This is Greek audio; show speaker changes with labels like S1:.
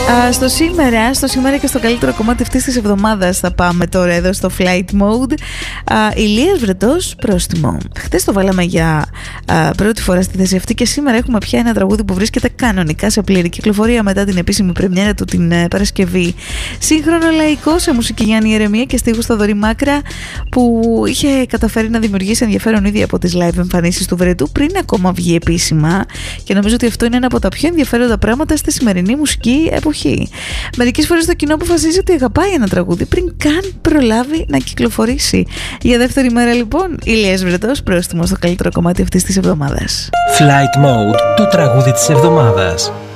S1: Στο σήμερα και στο καλύτερο κομμάτι αυτής της εβδομάδας θα πάμε τώρα εδώ στο Flight Mode. Ηλίας Βρετός, Πρόστιμο. Χθες το βάλαμε για πρώτη φορά στη θέση αυτή και σήμερα έχουμε πια ένα τραγούδι που βρίσκεται κανονικά σε πλήρη κυκλοφορία μετά την επίσημη πρεμιέρα του την Παρασκευή. Σύγχρονο λαϊκό σε μουσική Γιάννη Ερεμία και στίχους Θοδωρή Μάκρα, που είχε καταφέρει να δημιουργήσει ενδιαφέρον ήδη από τις live εμφανίσεις του Βρετού πριν ακόμα βγει επίσημα, και νομίζω ότι αυτό είναι ένα από τα πιο ενδιαφέροντα πράγματα στη σημερινή μουσική εποχή. Μερικές φορές το κοινό αποφασίζει ότι αγαπάει ένα τραγούδι πριν καν προλάβει να κυκλοφορήσει. Για δεύτερη μέρα λοιπόν, Ηλίας Βρετός, Πρόστιμο, στο καλύτερο κομμάτι αυτής της εβδομάδας.
S2: Flight Mode, το τραγούδι της εβδομάδας.